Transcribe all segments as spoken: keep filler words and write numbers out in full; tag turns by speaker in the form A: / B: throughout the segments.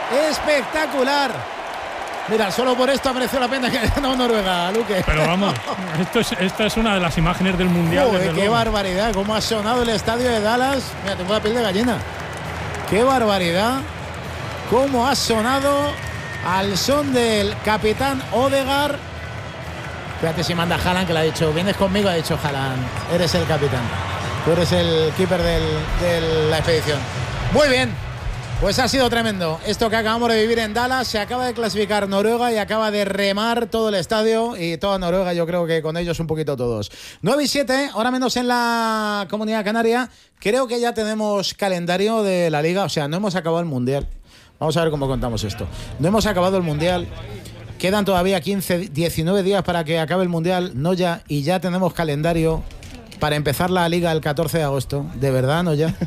A: espectacular. Mira, solo por esto ha merecido la pena que haya ganado Noruega, Luque.
B: Pero vamos, esto es, esta es una de las imágenes del Mundial.
A: Uy,
B: desde
A: qué
B: luego.
A: barbaridad, cómo ha sonado el estadio de Dallas. Mira, tengo la piel de gallina. Qué barbaridad, cómo ha sonado al son del capitán Odegaard. Fíjate si manda Haaland, que le ha dicho, vienes conmigo, ha dicho Haaland, eres el capitán. Tú eres el keeper del, de la expedición. Muy bien. Pues ha sido tremendo esto que acabamos de vivir en Dallas. Se acaba de clasificar Noruega y acaba de remar todo el estadio y toda Noruega, yo creo que con ellos un poquito todos. nueve y siete, ahora menos en la Comunidad Canaria. Creo que ya tenemos calendario de la Liga, o sea, no hemos acabado el Mundial. Vamos a ver cómo contamos esto. No hemos acabado el Mundial. Quedan todavía quince, diecinueve días para que acabe el Mundial, no ya, y ya tenemos calendario para empezar la Liga el catorce de agosto. ¿De verdad, no ya?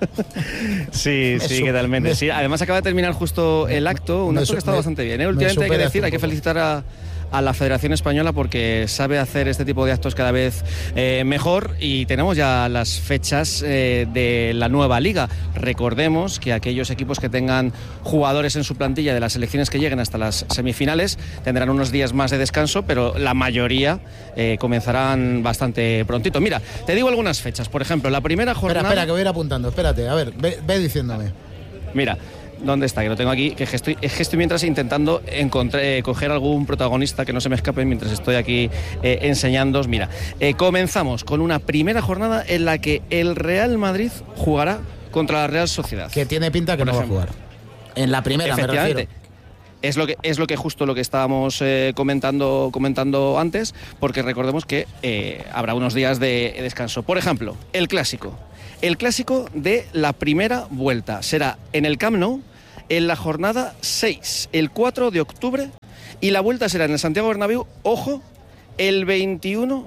C: Sí, sí,
A: Eso,
C: totalmente.
A: me,
C: Sí, además acaba de terminar justo el acto, un
A: me,
C: acto que ha estado
A: me,
C: bastante bien, ¿eh? Últimamente hay que decir, hay que felicitar a, a la Federación Española porque sabe hacer este tipo de actos cada vez eh, mejor, y tenemos ya las fechas eh, de la nueva Liga. Recordemos que aquellos equipos que tengan jugadores en su plantilla de las selecciones que lleguen hasta las semifinales tendrán unos días más de descanso, pero la mayoría eh, comenzarán bastante prontito. Mira, te digo algunas fechas. Por ejemplo, la primera jornada...
A: Espera, espera, que voy a ir apuntando. Espérate, a ver, ve, ve diciéndome.
C: Mira, ¿dónde está? Que lo tengo aquí, que estoy, es que estoy mientras intentando encontrar, eh, coger algún protagonista que no se me escape mientras estoy aquí eh, enseñándoos. Mira, eh, comenzamos con una primera jornada en la que el Real Madrid jugará contra la Real Sociedad.
A: Que tiene pinta que no va a jugar. En la primera, me refiero.
C: Es lo que es lo que justo lo que estábamos eh, comentando comentando antes, porque recordemos que eh, habrá unos días de descanso. Por ejemplo, el clásico. El clásico de la primera vuelta será en el Camp Nou en la jornada seis, el cuatro de octubre, y la vuelta será en el Santiago Bernabéu, ojo, el veintiuno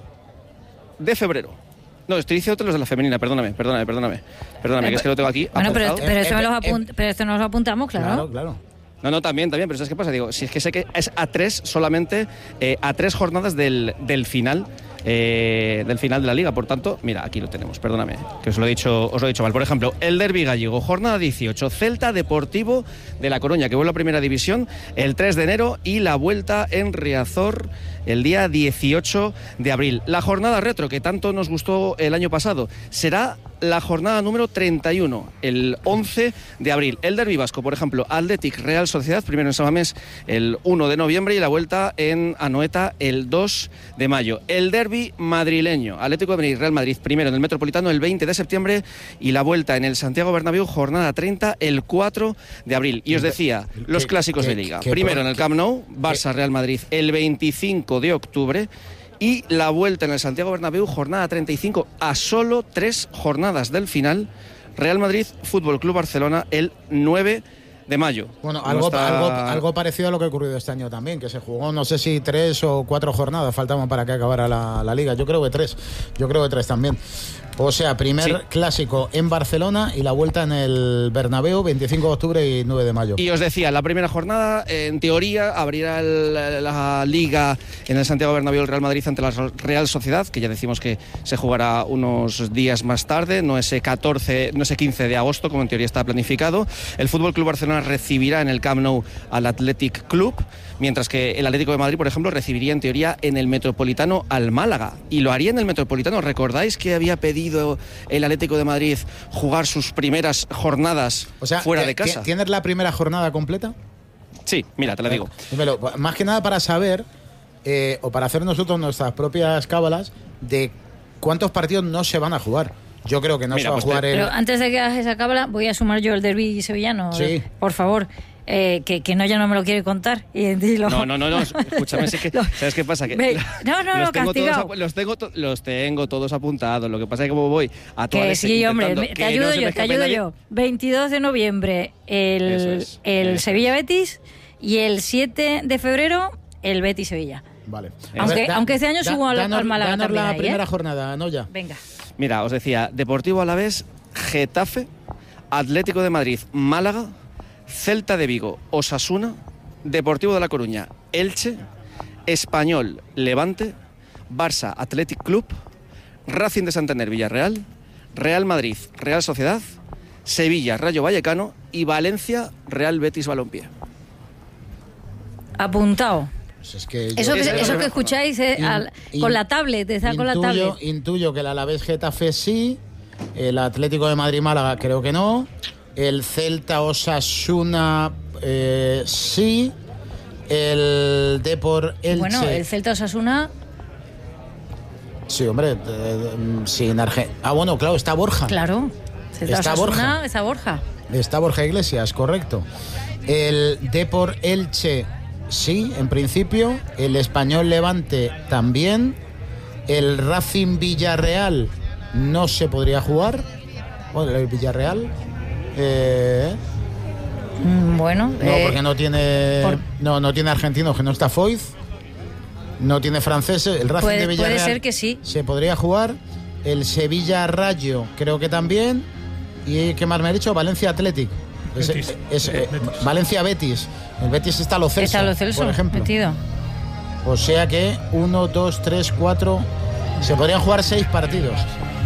C: de febrero. No, estoy diciendo los de la femenina, perdóname, perdóname, perdóname. Perdóname, eh, que es que lo tengo aquí.
D: Bueno, pero, pero, eso
A: eh,
D: me los
A: eh,
D: apunt- pero esto nos lo apuntamos, claro.
A: Claro, claro.
C: No, no, también, también, pero ¿sabes qué pasa? Digo, si es que sé que es a tres solamente, eh, a tres jornadas del, del final, eh, del final de la Liga. Por tanto, mira, aquí lo tenemos, perdóname, que os lo he dicho, os lo he dicho mal. Por ejemplo, el Derbi gallego, jornada dieciocho, Celta Deportivo de La Coruña, que vuelve a Primera División el tres de enero, y la vuelta en Riazor el día dieciocho de abril. La jornada retro, que tanto nos gustó el año pasado, será la jornada número treinta y uno, el once de abril. El Derbi vasco, por ejemplo, Athletic Real Sociedad, primero en Samamés el uno de noviembre, y la vuelta en Anoeta el dos de mayo. El Derbi madrileño, Atlético de Madrid Real Madrid, primero en el Metropolitano el veinte de septiembre, y la vuelta en el Santiago Bernabéu, jornada treinta, el cuatro de abril. Y os decía, los clásicos de Liga. Primero en el Camp Nou, Barça Real Madrid el veinticinco de octubre, y la vuelta en el Santiago Bernabéu, jornada treinta y cinco, a solo tres jornadas del final, Real Madrid Fútbol Club Barcelona el nueve de mayo.
A: Bueno, algo,
C: Nuestra...
A: algo, algo parecido a lo que ha ocurrido este año también, que se jugó, no sé si tres o cuatro jornadas faltaban para que acabara la, la Liga. Yo creo que tres, yo creo que tres también. O sea, primer sí. clásico en Barcelona y la vuelta en el Bernabéu, veinticinco de octubre y nueve de mayo.
C: Y os decía, la primera jornada, en teoría, abrirá el, la Liga en el Santiago Bernabéu el Real Madrid ante la Real Sociedad, que ya decimos que se jugará unos días más tarde, no ese catorce, no ese quince de agosto, como en teoría está planificado. El Fútbol Club Barcelona recibirá en el Camp Nou al Athletic Club, mientras que el Atlético de Madrid, por ejemplo, recibiría en teoría en el Metropolitano al Málaga, y lo haría en el Metropolitano. ¿Recordáis que había pedido el Atlético de Madrid jugar sus primeras jornadas
A: o sea,
C: fuera de casa?
A: ¿Tienes la primera jornada completa?
C: Sí, mira, te la digo.
A: Dímelo, más que nada para saber, eh, o para hacer nosotros nuestras propias cábalas, de cuántos partidos no se van a jugar. Yo creo que no
C: mira,
A: se va
C: pues
A: a jugar
C: te...
A: el...
D: Pero antes de que hagas esa cábala, voy a sumar yo el derbi sevillano.
A: Sí.
D: Por favor. Eh, que, que no, ya no me lo quiere contar. Y, y lo...
C: No, no, no, no, escúchame, es que, ¿sabes qué pasa? Que
D: me... No, no,
C: los,
D: no,
C: tengo
D: castigado.
C: todos, los, tengo to, los tengo todos apuntados. Lo que pasa es que como voy a todas
D: Que sí, hombre, me, te ayudo
C: no
D: yo, te ayudo
C: nadie.
D: yo. veintidós de noviembre el,
C: es,
D: el Sevilla-Betis, y el siete de febrero el Betis-Sevilla.
A: Vale.
D: Aunque,
A: ver, da,
D: aunque este año
A: da,
D: subo al,
A: danos,
D: al Málaga
A: danos
D: también
A: la
D: ahí,
A: primera
D: ¿eh?
A: jornada, ¿no? Ya.
D: Venga.
C: Mira, os decía, Deportivo Alavés, Getafe, Atlético de Madrid, Málaga, Celta de Vigo, Osasuna, Deportivo de La Coruña, Elche, Español, Levante, Barça, Athletic Club, Racing de Santander, Villarreal, Real Madrid, Real Sociedad, Sevilla, Rayo Vallecano y Valencia, Real Betis Balompié.
D: Apuntado.
A: Pues es que yo,
D: Eso que,
A: es,
D: eso que escucháis eh,
A: in,
D: al,
A: in,
D: con la tablet, está con la
A: intuyo,
D: tablet.
A: Intuyo que el Alavés Getafe sí, el Atlético de Madrid Málaga creo que no, el Celta Osasuna eh, sí, el Depor Elche.
D: Bueno, el Celta Osasuna.
A: Sí, hombre, eh, sin Argentina. Ah, bueno, claro, está Borja.
D: Claro, Celta
A: está
D: Osasuna,
A: Borja.
D: está Borja.
A: Está Borja Iglesias, correcto. El Depor Elche, sí, en principio. El Español Levante también. El Racing Villarreal no se podría jugar. Bueno, el Villarreal. Eh,
D: bueno.
A: no,
D: eh,
A: porque no tiene.
D: por...
A: No, no tiene argentinos, que no está Foyz. No tiene franceses. El Racing
D: puede,
A: de Villarreal.
D: Puede ser que sí.
A: Se podría jugar. El Sevilla Rayo, creo que también. ¿Y qué más me ha dicho? Valencia Athletic. Es,
B: Betis.
A: es, es,
B: Betis.
A: Valencia Betis. El Betis está Lo Celso,
D: Está Lo Celso,
A: por ejemplo.
D: metido.
A: O sea que uno, dos, tres, cuatro. Se podrían jugar seis partidos.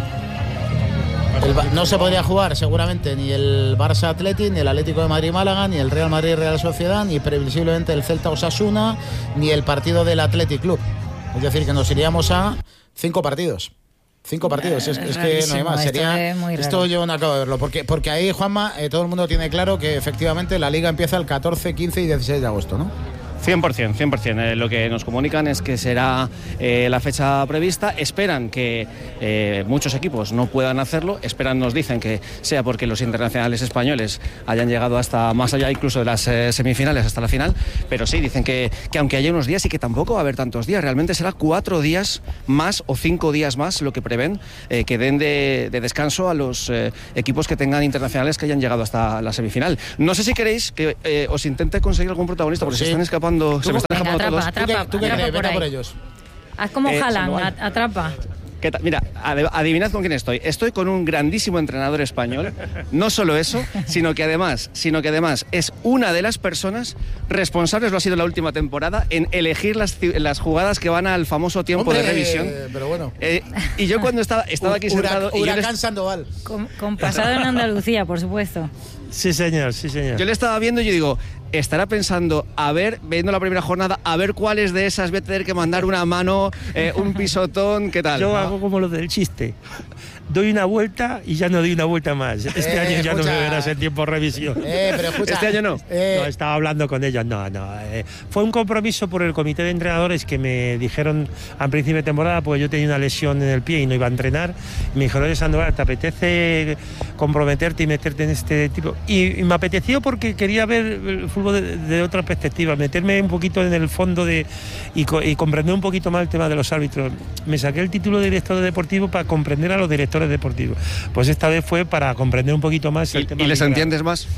A: El, no se podría jugar seguramente ni el Barça Athletic, ni el Atlético de Madrid Málaga, ni el Real Madrid Real Sociedad, ni previsiblemente el Celta Osasuna, ni el partido del Athletic Club. Es decir, que nos iríamos a cinco partidos. Cinco partidos, es, es que no hay más. Sería,
D: esto,
A: esto yo no acabo de verlo, porque, porque ahí, Juanma, eh, todo el mundo tiene claro que efectivamente la Liga empieza el catorce, quince y dieciséis de agosto, ¿no?
C: cien por ciento, cien por ciento. Eh, lo que nos comunican es que será eh, la fecha prevista. Esperan que eh, muchos equipos no puedan hacerlo. Esperan, nos dicen, que sea porque los internacionales españoles hayan llegado hasta más allá incluso de las eh, semifinales, hasta la final. Pero sí, dicen que, que aunque haya unos días y que tampoco va a haber tantos días, realmente será cuatro días más o cinco días más lo que prevén eh, que den de, de descanso a los eh, equipos que tengan internacionales que hayan llegado hasta la semifinal. No sé si queréis que eh, os intente conseguir algún protagonista, porque
A: Sí.
C: se están escapando. Se me están
D: Venga,
C: escapando
D: atrapa,
C: todos.
D: atrapa.
A: ¿Tú qué, tú qué
D: atrapa
A: crees?
D: por
A: Venga
D: ahí.
A: por ellos.
D: Haz como
C: Eh,
D: Haaland,
C: no hay.
D: at- atrapa.
C: ¿Qué tal? Mira, ade- adivinad con quién estoy. Estoy con un grandísimo entrenador español. No solo eso, sino que además, sino que además es una de las personas responsables, lo ha sido la última temporada, en elegir las, ci- las jugadas que van al famoso tiempo
A: Hombre,
C: de revisión.
A: Pero bueno.
C: Eh, y yo cuando estaba, estaba aquí
A: Hurac-
C: sentado y yo
A: Huracán
C: le,
A: Sandoval.
D: Con, con pasado en Andalucía, por supuesto.
E: Sí, señor, sí, señor.
C: yo le estaba viendo y yo digo, estará pensando, a ver, viendo la primera jornada, a ver cuáles de esas voy a tener que mandar una mano, eh, un pisotón, ¿qué tal?
E: Yo
C: ¿No?
E: hago como lo del chiste. Doy una vuelta y ya no doy una vuelta más. Este
A: Eh,
E: año ya
A: escucha.
E: no me verás en tiempo de revisión.
A: Eh, pero escucha,
C: Este año no.
A: eh,
E: No, estaba hablando con ellos, no, no. eh, fue un compromiso por el comité de entrenadores que me dijeron al principio de temporada, porque yo tenía una lesión en el pie y no iba a entrenar. Y me dijeron, oye, Sandoval, ¿te apetece comprometerte y meterte en este tipo? Y, y me apeteció porque quería ver el fútbol de, de otra perspectiva, meterme un poquito en el fondo de y, co- y comprender un poquito más el tema de los árbitros. Me saqué el título de director deportivo para comprender a los directores deportivos. Pues esta vez fue para comprender un poquito más el
C: ¿Y,
E: tema.
C: y les
E: arbitral.
C: entiendes más?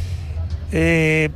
E: Eh,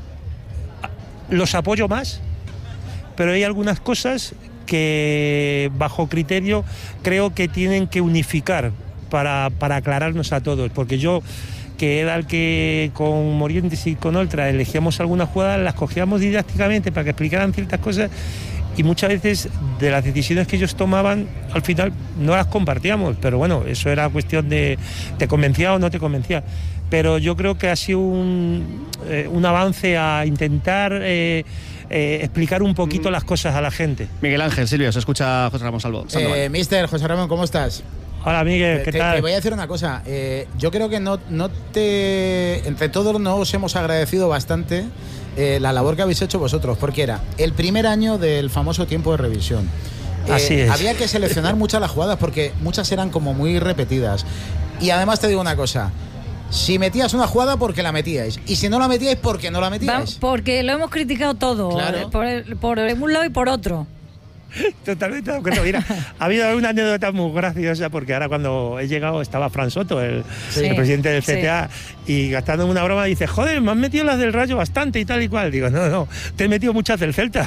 E: los apoyo más, pero hay algunas cosas que bajo criterio creo que tienen que unificar para, para aclararnos a todos, porque yo, que era el que con Morientes y con Oltra elegíamos algunas jugadas, las cogíamos didácticamente para que explicaran ciertas cosas, y muchas veces de las decisiones que ellos tomaban al final no las compartíamos, pero bueno, eso era cuestión de te convencía o no te convencía. Pero yo creo que ha sido un, eh, un avance a intentar eh, eh, explicar un poquito las cosas a la gente.
C: Miguel Ángel, Silvio, se escucha José Ramón Salvo. Sandoval.
A: eh, mister José Ramón, ¿cómo estás?
E: Hola Miguel, ¿qué
A: te,
E: tal?
A: te voy a decir una cosa. Eh, yo creo que no, no te. Entre todos nos hemos agradecido bastante eh, la labor que habéis hecho vosotros, porque era el primer año del famoso tiempo de revisión. Eh,
E: Así es.
A: Había que seleccionar muchas las jugadas porque muchas eran como muy repetidas. Y además te digo una cosa. Si metías una jugada, porque la metíais. Y si no la metíais, porque no la
D: Va-
A: metíais.
D: porque lo hemos criticado todo,
A: Claro.
D: eh, por, el- por un lado y por otro.
E: Totalmente de acuerdo. Mira, ha habido una anécdota muy graciosa porque ahora cuando he llegado estaba Fran Soto, el,
D: Sí,
E: el presidente del
D: sí.
E: C T A, y gastando una broma dice, joder, me han metido las del Rayo bastante y tal y cual. Digo, no, no, te he metido muchas del Celta.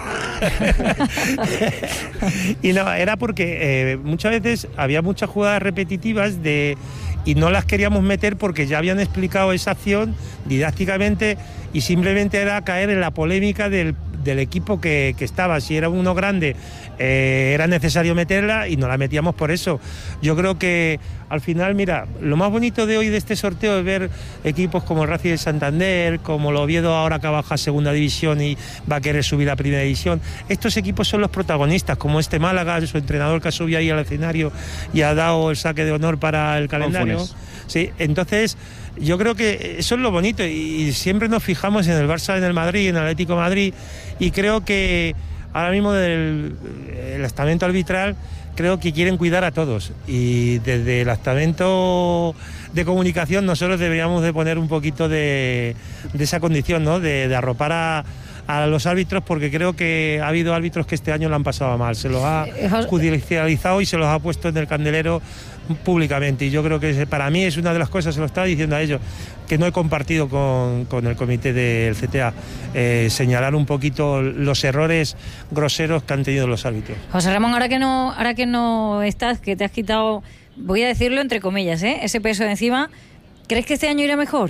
E: Y no, era porque eh, muchas veces había muchas jugadas repetitivas de y no las queríamos meter porque ya habían explicado esa acción didácticamente y simplemente era caer en la polémica del del equipo que, que estaba. Si era uno grande, eh, era necesario meterla y no la metíamos por eso. Yo creo que al final, mira, lo más bonito de hoy de este sorteo es ver equipos como el Racing de Santander, como el Oviedo ahora que baja a segunda división y va a querer subir a primera división. Estos equipos son los protagonistas, como este Málaga, su entrenador que ha subido ahí al escenario y ha dado el saque de honor para el calendario. Sí, entonces yo creo que eso es lo bonito y siempre nos fijamos en el Barça, en el Madrid, en el Atlético de Madrid, y creo que ahora mismo del el estamento arbitral creo que quieren cuidar a todos, y desde el estamento de comunicación nosotros deberíamos de poner un poquito de, de esa condición, ¿no? de, de arropar a a los árbitros, porque creo que ha habido árbitros que este año lo han pasado mal, se los ha judicializado y se los ha puesto en el candelero públicamente, y yo creo que para mí es una de las cosas, se lo estaba diciendo a ellos, que no he compartido con, con el comité del C T A, eh, señalar un poquito los errores groseros que han tenido los árbitros.
D: José Ramón, ahora que no, ahora que no estás, que te has quitado, voy a decirlo entre comillas, ¿eh? ese peso de encima, ¿crees que este año irá mejor?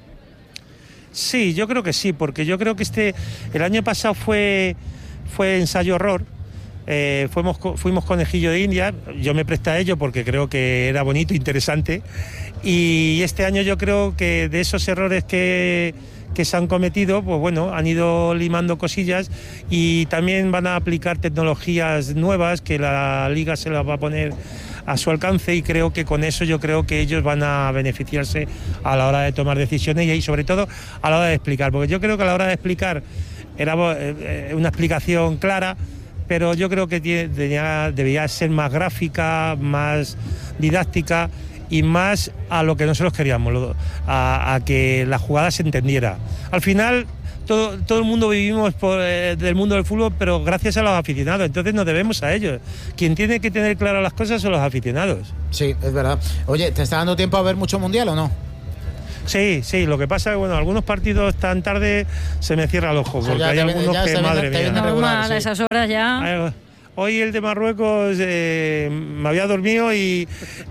E: Sí, yo creo que sí, porque yo creo que este el año pasado fue, fue ensayo-horror. Eh, fuimos, fuimos conejillo de India, yo me presté a ello porque creo que era bonito, interesante, y este año yo creo que de esos errores que, que se han cometido, pues bueno, han ido limando cosillas, y también van a aplicar tecnologías nuevas que la Liga se las va a poner a su alcance, y creo que con eso yo creo que ellos van a beneficiarse a la hora de tomar decisiones y sobre todo a la hora de explicar, porque yo creo que a la hora de explicar era una explicación clara, pero yo creo que tenía, debía ser más gráfica, más didáctica y más a lo que nosotros queríamos, a, a que la jugada se entendiera. Al final todo, todo el mundo vivimos por, eh, del mundo del fútbol, pero gracias a los aficionados, entonces nos debemos a ellos. Quien tiene que tener claras las cosas son los aficionados.
A: Sí, es verdad. Oye, ¿te está dando tiempo a ver mucho mundial o no?
E: Sí, sí, lo que pasa es que, bueno, algunos partidos tan tarde se me cierra el ojo, porque hay algunos que, madre mía.
D: Normal, a esas horas ya.
E: Ay, hoy el de Marruecos eh, me había dormido y,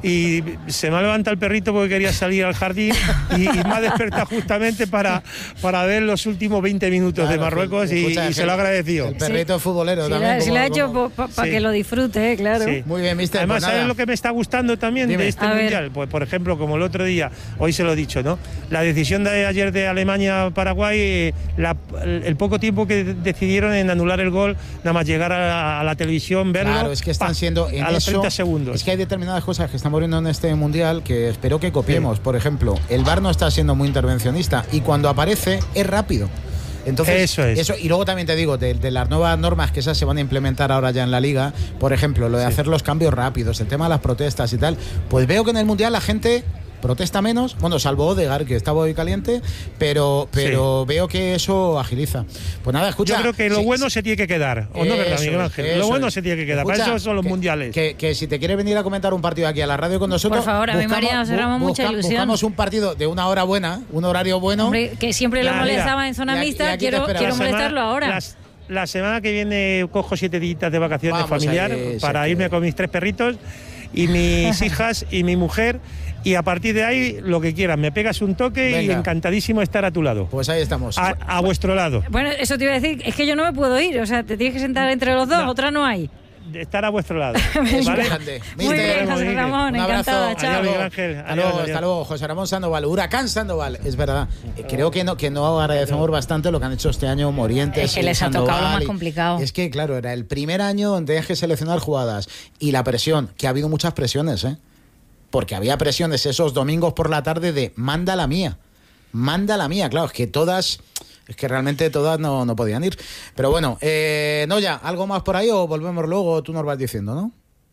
E: y se me ha levantado el perrito porque quería salir al jardín y, y me ha despertado justamente para, para ver los últimos veinte minutos claro, de Marruecos y, escucha, y se lo ha agradecido.
A: El perrito sí. futbolero
D: sí,
A: también.
D: La,
A: como,
D: si lo ha hecho para pa, pa
E: sí.
D: que lo disfrute, claro. Sí.
A: Muy bien, mister.
E: Además,
A: pues
E: ¿sabes lo que me está gustando también Dime. de este
D: a
E: mundial?
D: Ver.
E: Pues por ejemplo, como el otro día, hoy se lo he dicho, ¿no? La decisión de ayer de Alemania-Paraguay, eh, la, el poco tiempo que decidieron en anular el gol, nada más llegar a, a la televisión, verlo.
A: Claro, es que están siendo en
E: a los
A: eso,
E: treinta segundos.
A: Es que hay determinadas cosas que estamos viendo en este mundial que espero que copiemos. Sí. Por ejemplo, el V A R no está siendo muy intervencionista y cuando aparece es rápido. Entonces,
E: eso es.
A: Eso, y luego también te digo, de, de las nuevas normas que esas se van a implementar ahora ya en la Liga, por ejemplo, lo de sí. hacer los cambios rápidos, el tema de las protestas y tal, pues veo que en el mundial la gente protesta menos, bueno, salvo Odegaard, que estaba hoy caliente, pero pero sí. veo que eso agiliza. Pues nada, escucha.
E: Yo creo que lo sí, bueno sí. se tiene que quedar, ¿o no, verdad, Miguel Ángel? Lo bueno es. se tiene que quedar, escucha, para eso son los
A: que,
E: mundiales.
A: Que, que si te quieres venir a comentar un partido aquí a la radio con nosotros,
D: por favor, a mí María nos damos mucha ilusión.
A: Buscamos un partido de una hora buena, un horario bueno.
D: Hombre, que siempre lo molestaba
E: mira,
D: en zona
A: y,
D: mixta,
A: y
D: quiero, quiero molestarlo ahora.
E: Las, la semana que viene cojo siete días de vacaciones Vamos familiar ahí, para sí, irme que... con mis tres perritos y mis hijas y mi mujer. Y a partir de ahí, lo que quieras, me pegas un toque Venga. y encantadísimo estar a tu lado.
A: Pues ahí estamos.
E: A, a vuestro lado.
D: Bueno, eso te iba a decir, es que yo no me puedo ir, o sea, te tienes que sentar entre los dos, no. otra no hay.
E: De estar a vuestro lado.
A: ¿Vale?
D: Muy bien, José Ramón, encantada, chao.
E: Adiós, Ángel.
A: Hasta luego, hasta luego, José Ramón Sandoval, Huracán Sandoval, es verdad. Creo que no, que no agradecemos bastante lo que han hecho este año Morientes.
D: Es que les ha tocado lo más complicado.
A: Es que, claro, era el primer año donde tenías que seleccionar jugadas y la presión, que ha habido muchas presiones, ¿eh? Porque había presiones esos domingos por la tarde de manda la mía, manda la mía, claro, es que todas, es que realmente todas no, no podían ir. Pero bueno, eh, no ya, ¿algo más por ahí o volvemos luego? Tú nos vas diciendo, ¿no?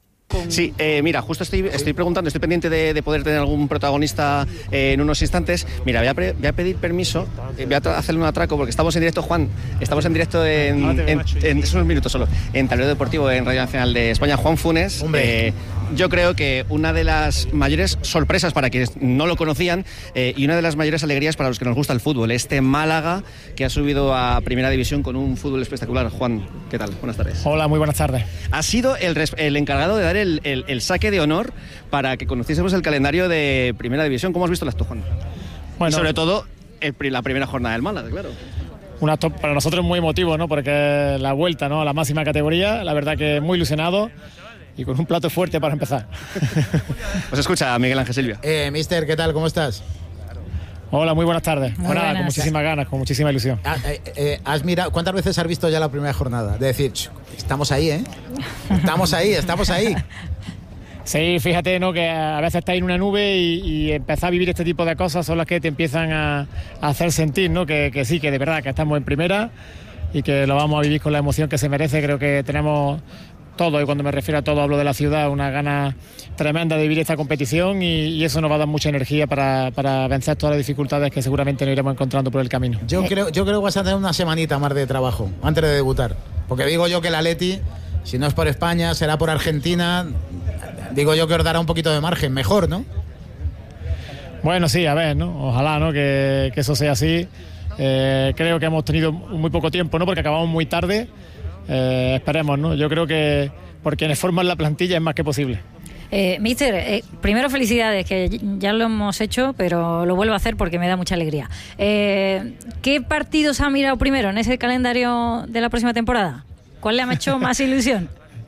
C: Sí, eh, mira, justo estoy, estoy preguntando, estoy pendiente de, de poder tener algún protagonista eh, en unos instantes. Mira, voy a, pre, voy a pedir permiso, eh, voy a hacerle un atraco porque estamos en directo, Juan, estamos en directo en, en, en, en unos minutos solo, en Tablero Deportivo en Radio Nacional de España. Juan Funes, eh, yo creo que una de las mayores sorpresas para quienes no lo conocían eh, y una de las mayores alegrías para los que nos gusta el fútbol, este Málaga que ha subido a Primera División con un fútbol espectacular. Juan, ¿qué tal? Buenas tardes.
F: Hola, muy buenas tardes.
C: Ha sido el, el encargado de dar el El, el, el saque de honor para que conociésemos el calendario de Primera División. ¿Cómo has visto las tú, Juan? Bueno, y sobre todo el, la primera jornada del Málaga, claro.
F: un acto para nosotros muy emotivo, ¿no? Porque es la vuelta, ¿no?, a la máxima categoría. La verdad que muy ilusionado y con un plato fuerte para empezar.
C: Os escucha Miguel Ángel Silva.
A: Eh, mister, ¿qué tal? ¿Cómo estás?
F: Hola, muy buenas tardes.
D: Muy
F: Bueno, nada,
D: buenas.
F: con muchísimas ganas, con muchísima ilusión.
A: Ah, eh, eh, ¿has mirado, ¿cuántas veces has visto ya la primera jornada? De decir, "Ch, estamos ahí, ¿eh? Estamos ahí, estamos ahí".
F: Sí, fíjate, ¿no?, que a veces estás en una nube y, y empezar a vivir este tipo de cosas son las que te empiezan a, a hacer sentir, ¿no?, que, que sí, que de verdad que estamos en primera y que lo vamos a vivir con la emoción que se merece. Creo que tenemos todo, y cuando me refiero a todo hablo de la ciudad, una gana tremenda de vivir esta competición y, y eso nos va a dar mucha energía para, para vencer todas las dificultades que seguramente nos iremos encontrando por el camino.
A: Yo creo, yo creo que vas a tener una semanita más de trabajo antes de debutar. Porque digo yo que el Atleti, si no es por España, será por Argentina. Digo yo que os dará un poquito de margen, mejor, ¿no?
F: Bueno, sí, a ver, ¿no? Ojalá, ¿no?, que, que eso sea así. Eh, creo que hemos tenido muy poco tiempo, ¿no?, porque acabamos muy tarde. Eh, esperemos, ¿no? Yo creo que por quienes forman la plantilla es más que posible.
D: Eh, mister, eh, primero felicidades, que ya lo hemos hecho, pero lo vuelvo a hacer porque me da mucha alegría. Eh, ¿Qué partidos ha mirado primero en ese calendario de la próxima temporada? ¿Cuál le ha hecho más ilusión?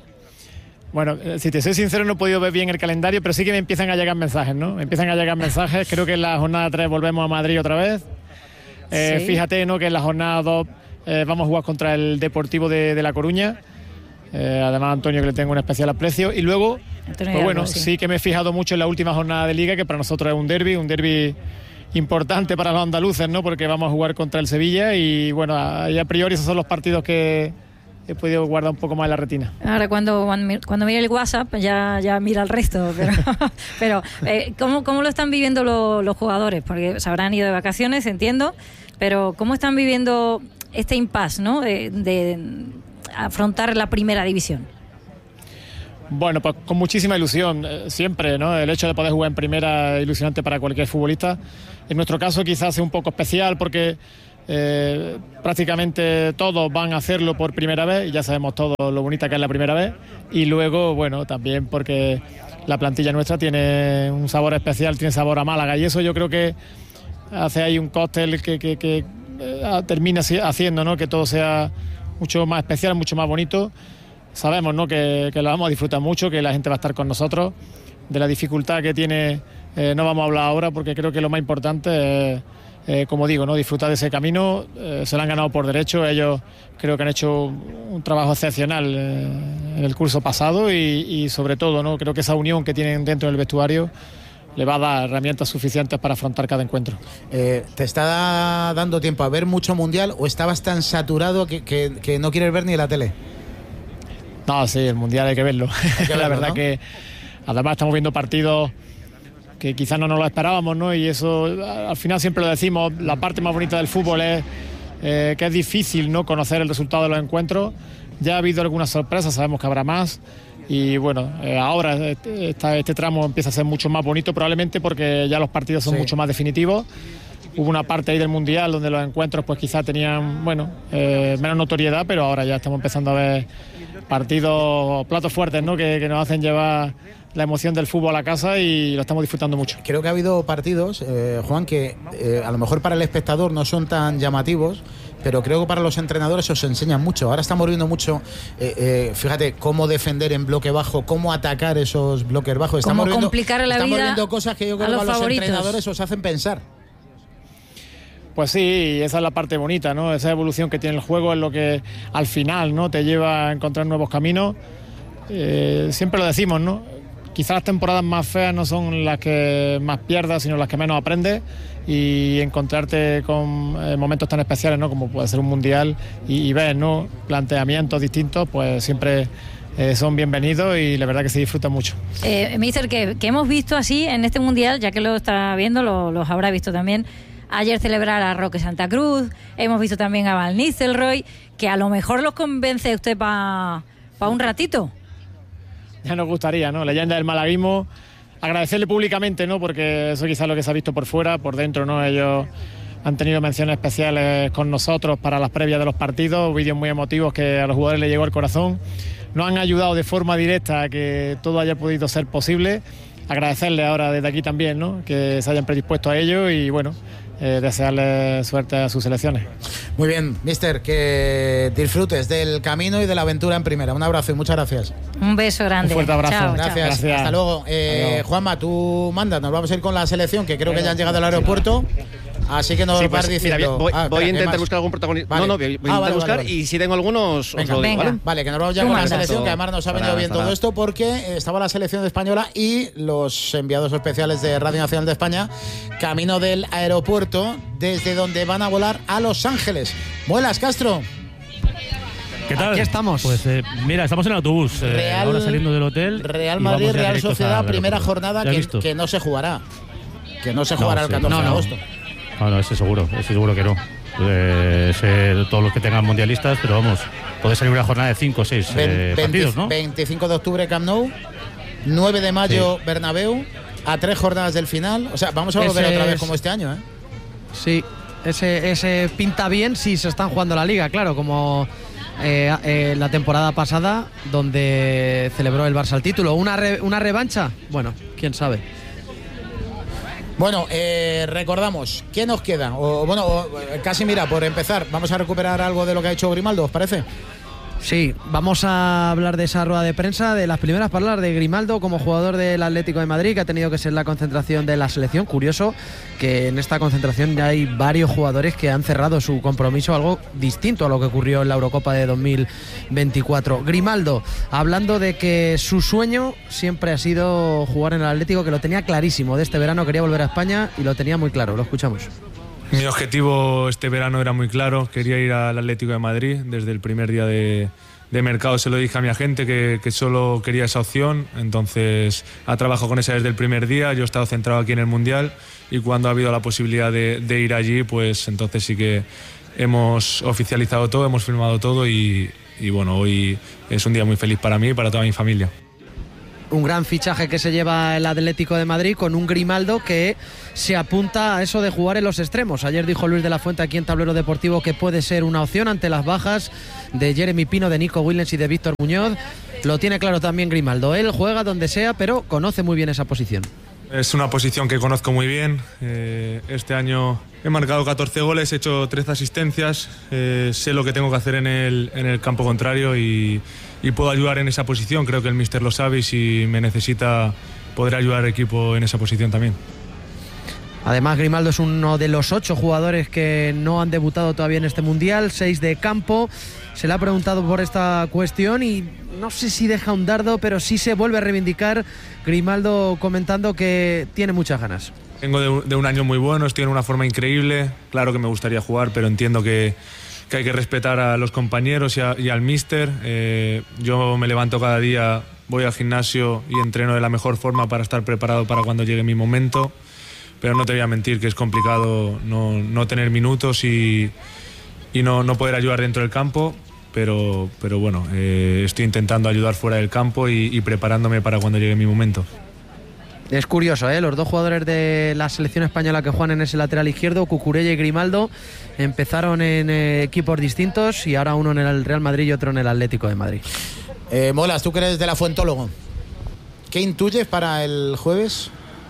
F: Bueno, eh, si te soy sincero, no he podido ver bien el calendario, pero sí que me empiezan a llegar mensajes, ¿no? Me empiezan a llegar mensajes. Creo que en la jornada tres volvemos a Madrid otra vez. Eh,
D: Sí.
F: Fíjate, ¿no?, que en la jornada dos eh, vamos a jugar contra el Deportivo de, de La Coruña. Eh, además, Antonio, que le tengo un especial aprecio. Y luego,
D: Antonio
F: pues bueno,
D: Hidalgo, sí.
F: sí que me he fijado mucho en la última jornada de Liga, que para nosotros es un derbi, un derbi importante para los andaluces, ¿no?, porque vamos a jugar contra el Sevilla y bueno, a, y a priori esos son los partidos que he podido guardar un poco más en la retina.
D: Ahora cuando, cuando, cuando mire el WhatsApp ya, ya mira el resto, pero, pero eh, ¿cómo, ¿cómo lo están viviendo lo, los jugadores? Porque se habrán ido de vacaciones, entiendo, pero ¿cómo están viviendo este impasse, ¿no?, de, de afrontar la primera división?
F: Bueno, pues con muchísima ilusión, eh, siempre, ¿no? El hecho de poder jugar en primera es ilusionante para cualquier futbolista. En nuestro caso quizás es un poco especial porque eh, prácticamente todos van a hacerlo por primera vez y ya sabemos todos lo bonita que es la primera vez. Y luego, bueno, también porque la plantilla nuestra tiene un sabor especial, tiene sabor a Málaga y eso yo creo que hace ahí un cóctel que, que, que eh, termina haciendo, ¿no?, que todo sea mucho más especial, mucho más bonito. Sabemos, ¿no?, que, que lo vamos a disfrutar mucho, que la gente va a estar con nosotros. De la dificultad que tiene eh, no vamos a hablar ahora porque creo que lo más importante es, eh, como digo, ¿no?, disfrutar de ese camino. Eh, se lo han ganado por derecho. Ellos creo que han hecho un trabajo excepcional eh, en el curso pasado y, y sobre todo, ¿no?, creo que esa unión que tienen dentro del vestuario le va a dar herramientas suficientes para afrontar cada encuentro.
A: Eh, ¿Te está dando tiempo a ver mucho mundial o estabas tan saturado que, que, que no quieres ver ni la tele?
F: No, sí, el Mundial hay que verlo.
A: Hay que verlo,
F: la verdad,
A: ¿no?
F: que además estamos viendo partidos que quizás no nos lo esperábamos, ¿no? Y eso al final siempre lo decimos, la parte más bonita del fútbol es eh, que es difícil, ¿no?, conocer el resultado de los encuentros. Ya ha habido algunas sorpresas, sabemos que habrá más. Y bueno, eh, ahora este, esta, este tramo empieza a ser mucho más bonito, probablemente porque ya los partidos son
A: Sí.
F: mucho más definitivos. Hubo una parte ahí del Mundial donde los encuentros pues quizás tenían, bueno, eh, menos notoriedad, pero ahora ya estamos empezando a ver partidos, platos fuertes, ¿no?, que, que nos hacen llevar la emoción del fútbol a la casa y lo estamos disfrutando mucho.
A: Creo que ha habido partidos, eh, Juan, que eh, a lo mejor para el espectador no son tan llamativos, pero creo que para los entrenadores os enseñan mucho. Ahora estamos viendo mucho, eh, eh, fíjate, cómo defender en bloque bajo, cómo atacar esos bloques bajos. Estamos
D: Cómo
A: viendo,
D: complicar la
A: estamos
D: vida
A: viendo cosas que yo creo
D: a
A: que
D: los
A: a los
D: favoritos.
A: entrenadores os hacen pensar.
F: Pues sí, esa es la parte bonita, ¿no? Esa evolución que tiene el juego es lo que al final, ¿no?, te lleva a encontrar nuevos caminos. Eh, siempre lo decimos, ¿no? Quizás las temporadas más feas no son las que más pierdas, sino las que menos aprendes, y encontrarte con eh, momentos tan especiales, ¿no?, como puede ser un mundial y, y ver, ¿no?, planteamientos distintos, pues siempre eh, son bienvenidos y la verdad que se disfruta mucho.
D: Eh, mister, que, que hemos visto así en este mundial, ya que lo está viendo, lo, los habrá visto también. Ayer celebrar a Roque Santa Cruz, hemos visto también a Van Nistelrooy, que a lo mejor los convence usted para pa un ratito.
F: Ya nos gustaría, ¿no? Leyenda del malaguismo. Agradecerle públicamente, ¿no?, porque eso quizás es lo que se ha visto por fuera, por dentro, ¿no? Ellos han tenido menciones especiales con nosotros para las previas de los partidos, vídeos muy emotivos que a los jugadores les llegó al corazón. Nos han ayudado de forma directa a que todo haya podido ser posible agradecerle ahora desde aquí también, ¿no? Que se hayan predispuesto a ello y bueno, eh, desearle suerte a sus selecciones.
A: Muy bien, mister, que disfrutes del camino y de la aventura en primera. Un abrazo y muchas gracias.
D: Un beso grande.
F: Un fuerte abrazo.
D: Chao,
A: Gracias.
D: chao.
F: Gracias.
A: Hasta luego. Eh,
F: Adiós.
A: Juanma, tú mandas, nos vamos a ir con la selección, que creo que ya han llegado al aeropuerto. Así que nos
C: Sí,
A: vas
C: pues,
A: diciendo.
C: mira, voy,
A: Ah,
C: voy
A: espera,
C: a
A: ¿qué
C: intentar
A: más?
C: buscar algún protagonista.
A: Vale.
C: No, no, voy a
A: Ah,
C: intentar
A: vale,
C: buscar
A: vale, vale.
C: y si tengo algunos,
A: Venga,
C: os lo digo,
D: venga.
C: ¿vale?
A: Vale, que nos vamos ya
D: Tú
A: con la
D: mandas.
A: selección, que además nos ha venido
C: Estará,
A: bien todo
C: estará.
A: esto porque estaba la selección española y los enviados especiales de Radio Nacional de España camino del aeropuerto desde donde van a volar a Los Ángeles. Muelas, Castro.
B: ¿Qué tal?
G: Aquí estamos.
B: Pues eh, mira, estamos en el autobús, eh,
A: Real-
B: ahora saliendo del hotel.
A: Real
B: y
A: Madrid,
B: vamos ya
A: Real
B: directos
A: Sociedad,
B: al
A: primera
B: aeropuerto.
A: jornada
B: ¿Ya has
A: que,
B: visto?
A: que no se jugará. Que no se
B: No,
A: jugará
B: sí.
A: el catorce
G: No,
A: de
G: no.
A: agosto.
B: No, no, ese seguro, ese seguro que no. Eh, sé todos los que tengan mundialistas, pero vamos, puede salir una jornada de cinco o seis eh,
A: Ven-
B: partidos, ¿no?
A: veinticinco de octubre Camp Nou, nueve de mayo Bernabéu, a tres jornadas del final. O sea, vamos a volver
G: Ese
A: otra vez
G: es-
A: como este año, ¿eh?
G: Sí, ese, ese pinta bien si se están jugando la liga, claro, como eh, eh, la temporada pasada, donde celebró el Barça el título. ¿Una, re- una revancha? Bueno, quién sabe.
A: Bueno, eh, recordamos, ¿qué nos queda? O, bueno, o, casi mira, por empezar, vamos a recuperar algo de lo que ha hecho Grimaldo, ¿os parece?
G: Sí, vamos a hablar de esa rueda de prensa, de las primeras palabras de Grimaldo como jugador del Atlético de Madrid, que ha tenido que ser la concentración de la selección. Curioso que en esta concentración ya hay varios jugadores que han cerrado su compromiso, algo distinto a lo que ocurrió en la Eurocopa de dos mil veinticuatro. Grimaldo, hablando de que su sueño siempre ha sido jugar en el Atlético, que lo tenía clarísimo. De este verano quería volver a España y lo tenía muy claro. Lo escuchamos.
H: Mi objetivo este verano era muy claro, quería ir al Atlético de Madrid. Desde el primer día de, de mercado se lo dije a mi agente que, que solo quería esa opción, entonces ha trabajado con esa desde el primer día. Yo he estado centrado aquí en el Mundial y cuando ha habido la posibilidad de, de ir allí, pues entonces sí que hemos oficializado todo, hemos firmado todo y, y bueno, hoy es un día muy feliz para mí y para toda mi familia.
G: Un gran fichaje que se lleva el Atlético de Madrid con un Grimaldo que se apunta a eso de jugar en los extremos. Ayer dijo Luis de la Fuente aquí en Tablero Deportivo que puede ser una opción ante las bajas de Jeremy Pino, de Nico Williams y de Víctor Muñoz. Lo tiene claro también Grimaldo. Él juega donde sea, pero conoce muy bien esa posición.
H: Es una posición que conozco muy bien. Eh, este año he marcado catorce goles, he hecho trece asistencias. Eh, sé lo que tengo que hacer en el, en el campo contrario y, y puedo ayudar en esa posición. Creo que el míster lo sabe y si me necesita podré ayudar al equipo en esa posición también.
G: Además, Grimaldo es uno de los ocho jugadores que no han debutado todavía en este Mundial, seis de campo. Se le ha preguntado por esta cuestión y no sé si deja un dardo, pero sí se vuelve a reivindicar. Grimaldo comentando que tiene muchas ganas.
H: Vengo de, un- de un año muy bueno, estoy en una forma increíble. Claro que me gustaría jugar, pero entiendo que, que hay que respetar a los compañeros y, a- y al míster. Eh, yo me levanto cada día, voy al gimnasio y entreno de la mejor forma para estar preparado para cuando llegue mi momento. Pero no te voy a mentir que es complicado no, no tener minutos y, y no, no poder ayudar dentro del campo. Pero, pero bueno, eh, estoy intentando ayudar fuera del campo y, y preparándome para cuando llegue mi momento.
G: Es curioso, ¿eh? Los dos jugadores de la selección española que juegan en ese lateral izquierdo, Cucurella y Grimaldo, empezaron en eh, equipos distintos y ahora uno en el Real Madrid y otro en el Atlético de Madrid.
A: Eh, Molas, tú que eres de la Fuentólogo, ¿qué intuyes para el jueves?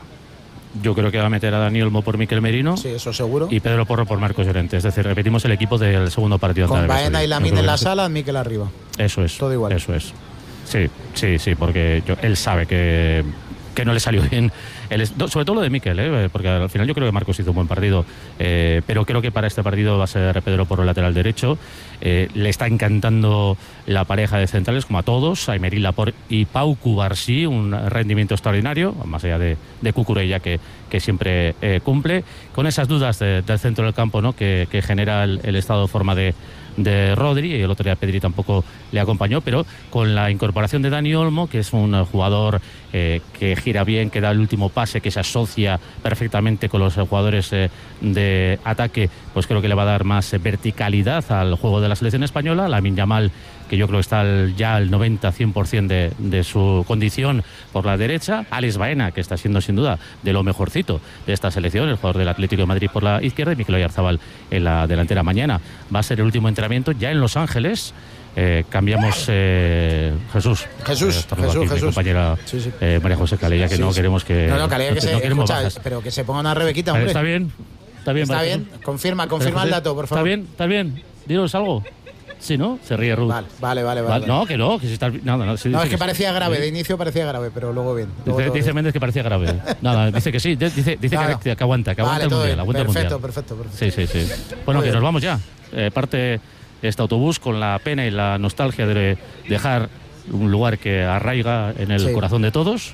B: Yo creo que va a meter a Dani Olmo por Miquel Merino
A: Sí, eso seguro.
B: y Pedro Porro por Marcos Llorente. Es decir, repetimos el equipo del segundo partido.
A: Con
B: ante Arabia
A: Baena y
B: Saudí. Yo
A: Lamine
B: creo
A: en
B: que
A: la
B: sí.
A: sala, Miquel arriba.
B: Eso es.
A: Todo igual.
B: Eso es. Sí, sí, sí, porque yo- él sabe que, que no le salió bien. El es- no, sobre todo lo de Miquel, ¿eh? Porque al final yo creo que Marcos hizo un buen partido. Eh, pero creo que para este partido va a ser Pedro por el lateral derecho. Eh, le está encantando la pareja de centrales, como a todos, a Aymeric Laporte y Pau Cubarsí, un rendimiento extraordinario, más allá de, de Cucurella, que, que siempre eh, cumple. Con esas dudas de- del centro del campo, ¿no? que, que genera el, el estado de forma de de Rodri, y el otro día Pedri tampoco le acompañó, pero con la incorporación de Dani Olmo, que es un jugador eh, que gira bien, que da el último pase, que se asocia perfectamente con los jugadores eh, de ataque, pues creo que le va a dar más eh, verticalidad al juego de la selección española. Lamine Yamal que yo creo que está al, ya al noventa a cien por ciento de, de su condición por la derecha. Alex Baena, que está siendo sin duda de lo mejorcito de esta selección, el jugador del Atlético de Madrid por la izquierda, y Mikel Oyarzabal en la delantera. Mañana va a ser el último entrenamiento ya en Los Ángeles. Eh, cambiamos eh, Jesús
A: Jesús,
B: eh,
A: Jesús,
B: aquí,
A: Jesús.
B: mi compañera
A: sí, sí.
B: Eh, María José Calella, que
A: sí,
B: no
A: sí.
B: queremos que
A: no, no, Calella, que
B: no,
A: se,
B: no queremos
A: escucha,
B: bajas.
A: pero que se ponga una Rebequita, hombre.
B: Está bien, está bien.
A: Está
B: María
A: bien,
B: José.
A: confirma, confirma el dato, por favor.
B: Está bien, está bien. Dinos algo. Sí, ¿no? Se ríe Ruth.
A: Vale, vale, vale. vale.
B: No, que no, que si está... Nada, no, sí,
A: no,
B: dice
A: es que
B: sí.
A: parecía grave, de inicio parecía grave, pero luego bien. Luego
B: Dice, dice
A: bien.
B: Méndez que parecía grave. Nada, dice que sí, dice, dice
A: Claro.
B: que, que aguanta, que aguanta
A: Vale,
B: el
A: todo
B: mundial,
A: bien.
B: aguanta el
A: Perfecto,
B: mundial.
A: perfecto, perfecto.
B: Sí, sí, sí. Bueno,
A: Muy
B: que
A: bien.
B: nos vamos ya. Eh, parte este autobús con la pena y la nostalgia de dejar un lugar que arraiga en el
A: Sí.
B: corazón de todos.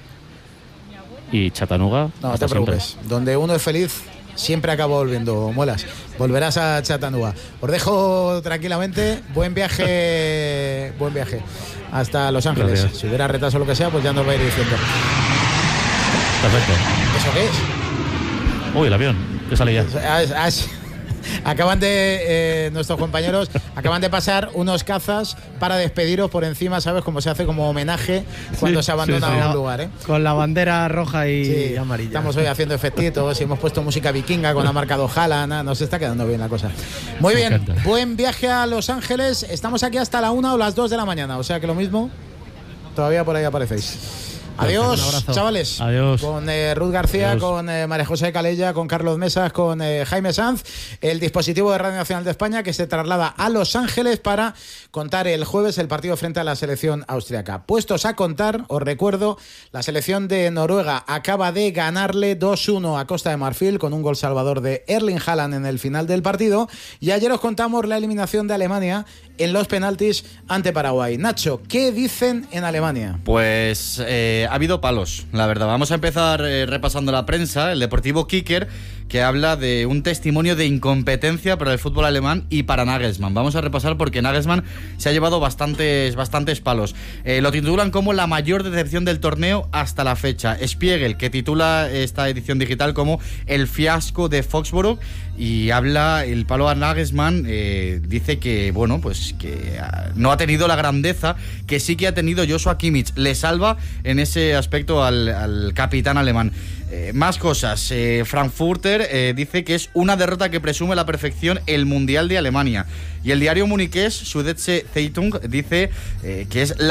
B: Y Chattanooga.
A: No, no
B: hasta
A: te
B: siempre.
A: preocupes. Donde uno es feliz, siempre acaba volviendo, Muelas. Volverás a Chattanooga. Os dejo tranquilamente. Buen viaje, buen viaje hasta Los Ángeles.
B: Gracias.
A: Si hubiera retraso o lo que sea, pues ya nos va a ir diciendo.
B: Perfecto.
A: ¿Eso qué es?
B: Uy, el avión, que sale ya.
A: Ah, es- ah, es- Acaban de, eh, nuestros compañeros, acaban de pasar unos cazas para despediros por encima, ¿sabes? Como se hace como homenaje cuando
G: Sí,
A: se abandona
G: sí, sí.
A: un lugar, ¿eh?
G: Con la bandera roja y
A: Sí,
G: amarilla.
A: estamos hoy haciendo efectitos y hemos puesto música vikinga con ha marcado Haaland. Nos está quedando bien la cosa. Muy
B: Me
A: bien,
B: encanta.
A: buen viaje a Los Ángeles. Estamos aquí hasta la una o las dos de la mañana, o sea que lo mismo, todavía por ahí aparecéis. Adiós,
G: Un abrazo.
A: chavales.
B: Adiós.
A: Con eh, Ruth García,
B: Adiós.
A: con eh, María José Calella, con Carlos Mesas, con eh, Jaime Sanz, el dispositivo de Radio Nacional de España que se traslada a Los Ángeles para contar el jueves el partido frente a la selección austriaca. Puestos a contar, os recuerdo, la selección de Noruega acaba de ganarle dos uno a Costa de Marfil con un gol salvador de Erling Haaland en el final del partido, y ayer os contamos la eliminación de Alemania en los penaltis ante Paraguay. Nacho, ¿qué dicen en Alemania?
I: Pues eh, ha habido palos, la verdad. Vamos a empezar eh, repasando la prensa. El Deportivo Kicker, que habla de un testimonio de incompetencia para el fútbol alemán y para Nagelsmann. Vamos a repasar porque Nagelsmann se ha llevado bastantes, bastantes palos. Eh, lo titulan como la mayor decepción del torneo hasta la fecha. Spiegel, que titula esta edición digital como el fiasco de Foxborough, y habla el palo a Nagelsmann. Eh, dice que, bueno, pues que uh, no ha tenido la grandeza que sí que ha tenido Joshua Kimmich. Le salva en ese aspecto al, al capitán alemán. Eh, más cosas. Eh, Frankfurter eh, dice que es una derrota que presume la perfección el Mundial de Alemania. Y el diario muniqués Süddeutsche Zeitung dice eh, que es la